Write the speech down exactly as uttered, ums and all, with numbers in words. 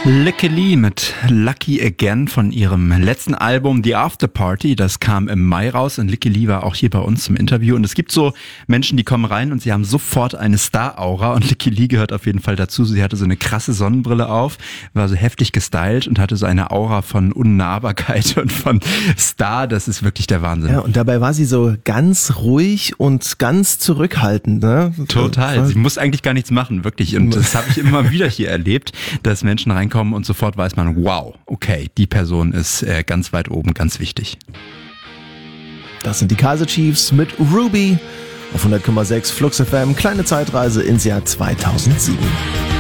Lykke Li mit Lucky Again von ihrem letzten Album The After Party. Das kam im Mai raus und Lykke Li war auch hier bei uns zum Interview. Und es gibt so Menschen, die kommen rein und sie haben sofort eine Star-Aura und Lykke Li gehört auf jeden Fall dazu. Sie hatte so eine krasse Sonnenbrille auf, war so heftig gestylt und hatte so eine Aura von Unnahbarkeit und von Star. Das ist wirklich der Wahnsinn. Ja, und dabei war sie so ganz ruhig und ganz zurückhaltend, ne? Total. Sie muss eigentlich gar nichts machen, wirklich. Und das habe ich immer wieder hier erlebt, dass Menschen reinkommen und sofort weiß man, wow, okay, die Person ist äh, ganz weit oben, ganz wichtig. Das sind die Kaiser Chiefs mit Ruby auf hundert Komma sechs Flux F M. Kleine Zeitreise ins Jahr zweitausendsieben.